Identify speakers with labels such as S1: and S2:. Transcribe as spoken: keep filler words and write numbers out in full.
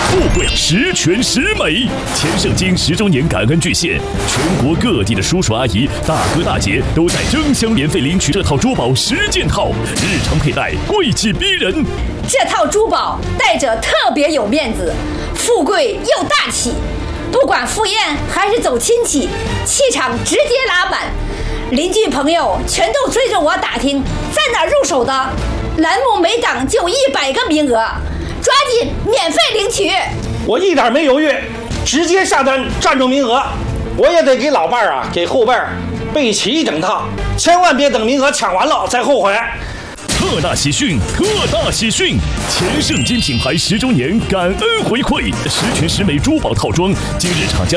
S1: 富贵十全十美。前盛京十周年感恩巨献，全国各地的叔叔阿姨、大哥大姐都在争相免费领取这套珠宝十件套，日常佩戴，贵气逼人。
S2: 这套珠宝戴着特别有面子，富贵又大气。不管赴宴还是走亲戚，气场直接拉满。邻居朋友全都追着我打听在哪入手的，栏目每档就一百个名额，抓紧免费领取。
S3: 我一点没犹豫，直接下单占住名额。我也得给老伴儿啊，给后辈儿备齐一整套，千万别等名额抢完了再后悔。
S1: 特大喜讯！特大喜讯！前盛京品牌十周年感恩回馈，十全十美珠宝套装，今日厂家